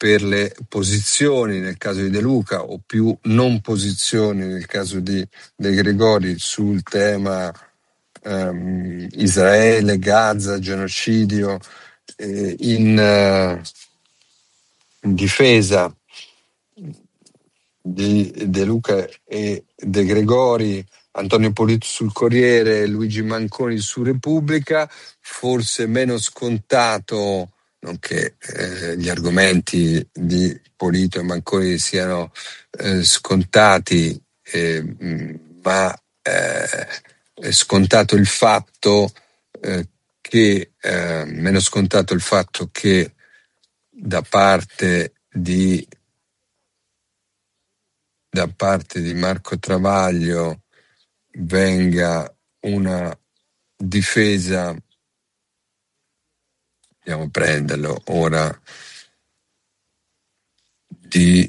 per le posizioni nel caso di De Luca o più non posizioni nel caso di De Gregori sul tema Israele, Gaza, genocidio, in difesa di De Luca e De Gregori, Antonio Polito sul Corriere, Luigi Manconi su Repubblica. Forse meno scontato, non che gli argomenti di Polito e Manconi siano scontati, ma è scontato il fatto che meno scontato il fatto che da parte di Marco Travaglio venga una difesa, andiamo a prenderlo ora, di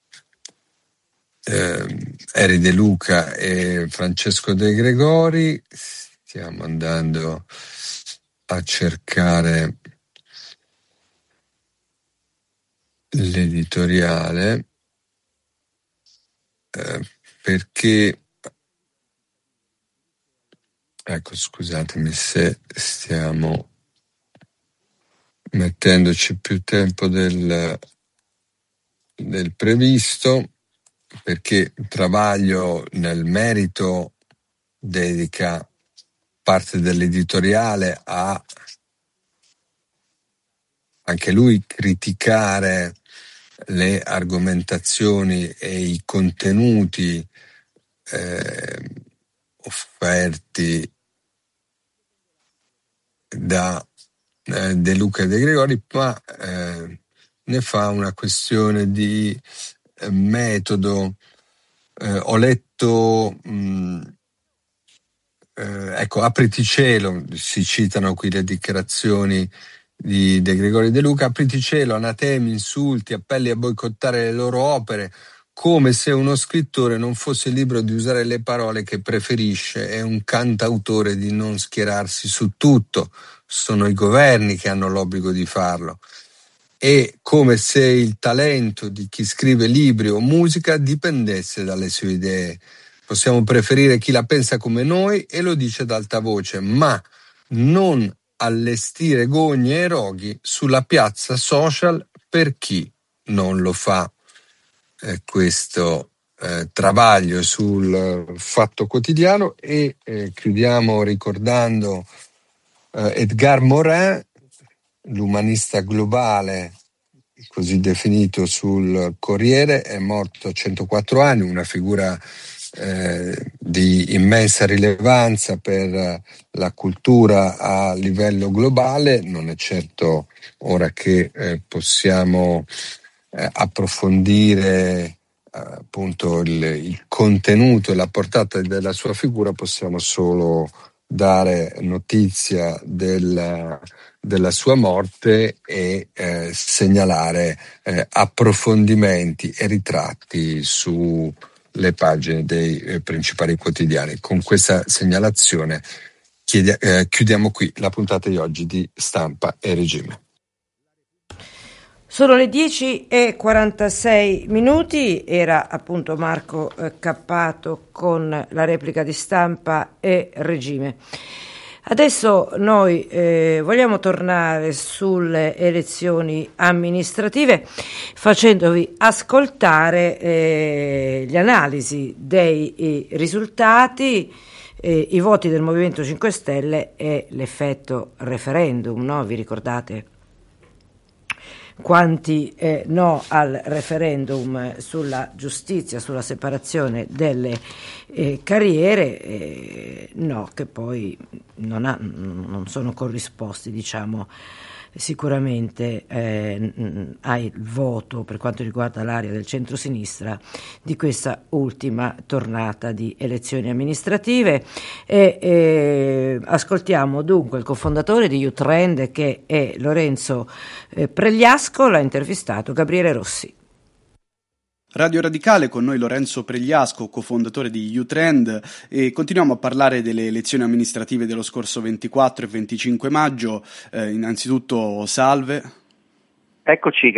Eri De Luca e Francesco De Gregori. Stiamo andando a cercare l'editoriale perché, ecco, scusatemi se stiamo mettendoci più tempo del previsto, perché Travaglio nel merito dedica parte dell'editoriale a anche lui criticare le argomentazioni e i contenuti offerti da De Luca e De Gregori, ma ne fa una questione di metodo. Ho letto, ecco, apriti cielo, si citano qui le dichiarazioni di De Gregori e De Luca, apriti cielo, anatemi, insulti, appelli a boicottare le loro opere, come se uno scrittore non fosse libero di usare le parole che preferisce e un cantautore di non schierarsi su tutto. Sono i governi che hanno l'obbligo di farlo. E come se il talento di chi scrive libri o musica dipendesse dalle sue idee. Possiamo preferire chi la pensa come noi e lo dice ad alta voce, ma non allestire gogne e roghi sulla piazza social per chi non lo fa. Questo Travaglio sul Fatto Quotidiano. E chiudiamo ricordando Edgar Morin, l'umanista globale così definito sul Corriere. È morto a 104 anni, una figura di immensa rilevanza per la cultura a livello globale. Non è certo ora che possiamo approfondire appunto il contenuto e la portata della sua figura, possiamo solo dare notizia della sua morte e segnalare approfondimenti e ritratti sulle pagine dei principali quotidiani. Con questa segnalazione chiudiamo qui la puntata di oggi di Stampa e Regime. Sono le 10:46, era appunto Marco Cappato con la replica di Stampa e Regime. Adesso noi vogliamo tornare sulle elezioni amministrative facendovi ascoltare le analisi dei risultati, i voti del Movimento 5 Stelle e l'effetto referendum, no? Vi ricordate quanti no al referendum sulla giustizia, sulla separazione delle carriere, no, che poi non sono corrisposti, diciamo, sicuramente al voto per quanto riguarda l'area del centro-sinistra di questa ultima tornata di elezioni amministrative. Ascoltiamo dunque il cofondatore di U-Trend, che è Lorenzo Pregliasco. L'ha intervistato Gabriele Rossi. Radio Radicale, con noi Lorenzo Pregliasco, cofondatore di U-Trend, e continuiamo a parlare delle elezioni amministrative dello scorso 24 e 25 maggio. Innanzitutto salve. Eccoci,